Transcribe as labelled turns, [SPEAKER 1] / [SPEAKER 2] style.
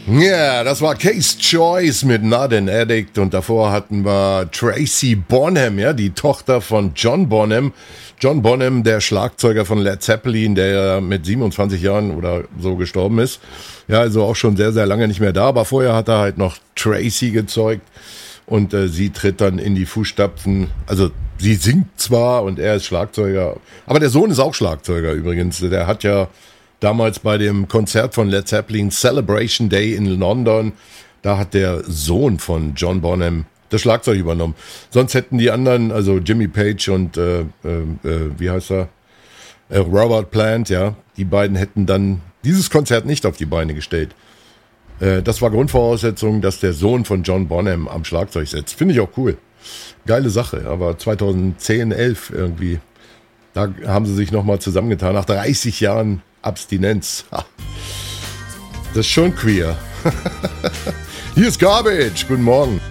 [SPEAKER 1] Ja, das war Case Choice mit Not an Addict und davor hatten wir Tracy Bonham, ja, die Tochter von John Bonham. John Bonham, der Schlagzeuger von Led Zeppelin, der mit 27 Jahren oder so gestorben ist. Ja, also auch schon sehr, sehr lange nicht mehr da, aber vorher hat er halt noch Tracy gezeugt und sie tritt dann in die Fußstapfen. Also sie singt zwar und er ist Schlagzeuger, aber der Sohn ist auch Schlagzeuger übrigens. Der hat ja damals bei dem Konzert von Led Zeppelin Celebration Day in London, da hat der Sohn von John Bonham das Schlagzeug übernommen. Sonst hätten die anderen, also Jimmy Page und wie heißt er? Robert Plant, ja, die beiden hätten dann dieses Konzert nicht auf die Beine gestellt. Das war Grundvoraussetzung, dass der Sohn von John Bonham am Schlagzeug sitzt. Finde ich auch cool. Geile Sache, aber 2010, 11 irgendwie, da haben sie sich nochmal zusammengetan, nach 30 Jahren Abstinenz. Das ist schon queer. Hier ist Garbage. Guten Morgen.